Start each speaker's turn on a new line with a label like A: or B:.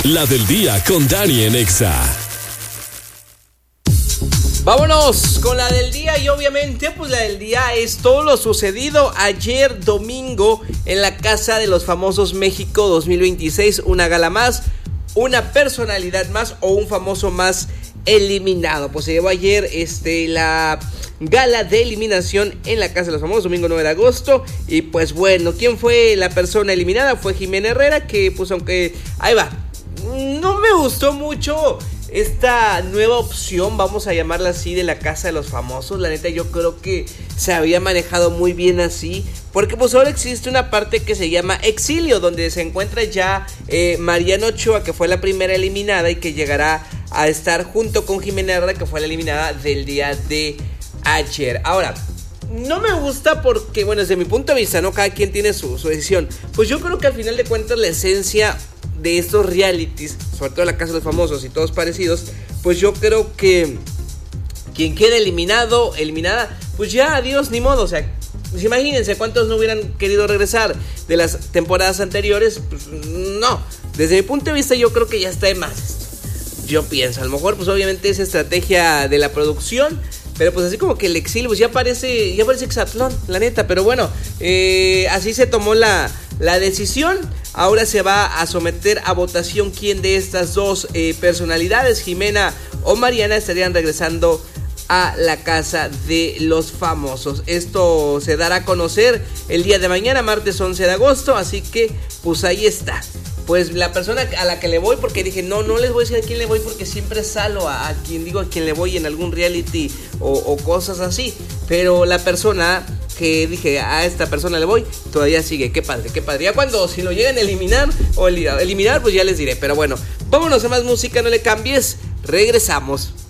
A: La del día con Dani en Exa.
B: Vámonos con la del día y obviamente pues la del día es todo lo sucedido ayer domingo en la Casa de los Famosos México 2026, una gala más, una personalidad más o un famoso más eliminado. Pues se llevó ayer la gala de eliminación en la Casa de los Famosos, domingo 9 de agosto. Y pues bueno, ¿quién fue la persona eliminada? Fue Jimena Herrera, que pues aunque ahí va, no me gustó mucho esta nueva opción, vamos a llamarla así, de la Casa de los Famosos. La neta yo creo que se había manejado muy bien así, porque pues ahora existe una parte que se llama Exilio, donde se encuentra ya Mariana Ochoa, que fue la primera eliminada y que llegará a estar junto con Jimena Herrera, que fue la eliminada del día de ayer. Ahora, no me gusta porque, bueno, desde mi punto de vista, ¿no? Cada quien tiene su decisión. Pues yo creo que al final de cuentas la esencia de estos realities, sobre todo la Casa de los Famosos y todos parecidos, pues yo creo que quien quede eliminada, pues ya adiós, ni modo. O sea, pues imagínense cuántos no hubieran querido regresar de las temporadas anteriores. Pues no, desde mi punto de vista yo creo que ya está de más esto. Yo pienso, a lo mejor pues obviamente es estrategia de la producción, pero pues así como que el exilio pues ya parece Exatlón, la neta. Pero bueno, así se tomó la decisión. Ahora se va a someter a votación quién de estas dos personalidades, Jimena o Mariana, estarían regresando a la Casa de los Famosos. Esto se dará a conocer el día de mañana, martes 11 de agosto, así que pues ahí está. Pues la persona a la que le voy, porque dije, no les voy a decir a quién le voy, porque siempre salgo a quien digo a quién le voy en algún reality o cosas así. Pero la persona que dije, a esta persona le voy, todavía sigue. Qué padre. Ya cuando, si lo llegan a eliminar o eliminar, pues ya les diré. Pero bueno, vámonos a más música, no le cambies, regresamos.